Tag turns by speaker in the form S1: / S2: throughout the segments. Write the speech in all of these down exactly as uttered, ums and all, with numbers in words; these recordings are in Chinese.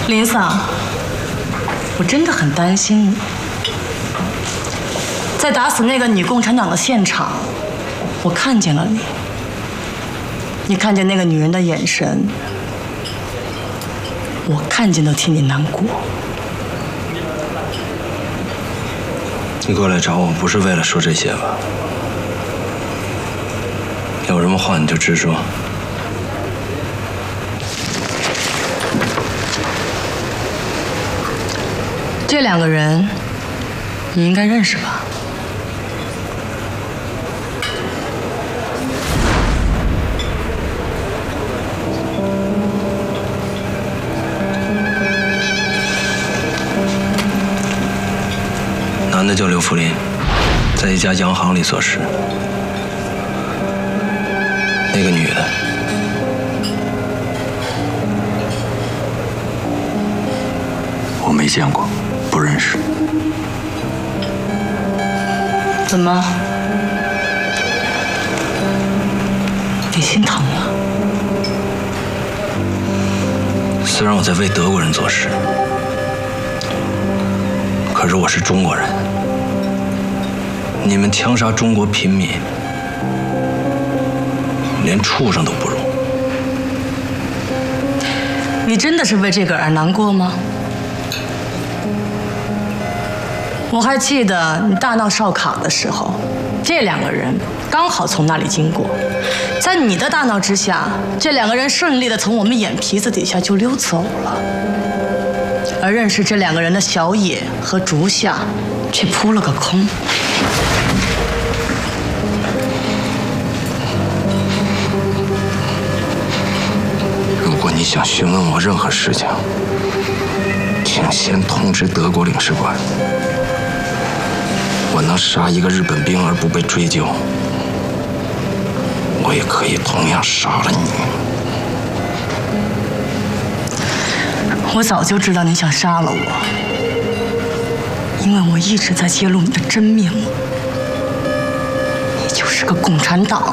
S1: 林嫂，我真的很担心你。在打死那个女共产党的现场，我看见了你。你看见那个女人的眼神，我看见都替你难过。
S2: 你过来找我不是为了说这些吧？有什么话你就直说。
S1: 这两个人，你应该认识吧？
S2: 男的叫刘福林，在一家洋行里做事。那个女的，
S3: 我没见过。 不认识，
S1: 怎么？你心疼了？
S2: 虽然我在为德国人做事，可是我是中国人。你们枪杀中国平民，连畜生都不如。
S1: 你真的是为这个而难过吗？ 我还记得你大闹哨卡的时候，这两个人刚好从那里经过，在你的大闹之下，这两个人顺利的从我们眼皮子底下就溜走了，而认识这两个人的小野和竹下却扑了个空。
S2: 如果你想询问我任何事情，请先通知德国领事馆。 我能杀一个日本兵而不被追究，我也可以同样杀了你。
S1: 我早就知道你想杀了我，因为我一直在揭露你的真面目，你就是个共产党。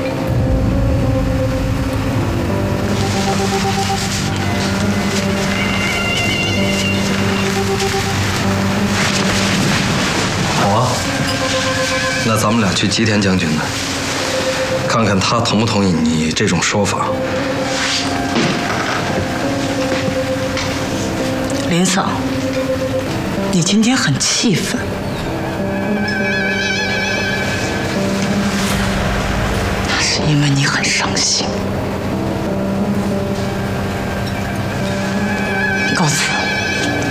S2: 好啊，那咱们俩去吉田将军那儿，看看他同不同意你这种说法。
S1: 林嫂，你今天很气愤，那是因为你很伤心。告辞。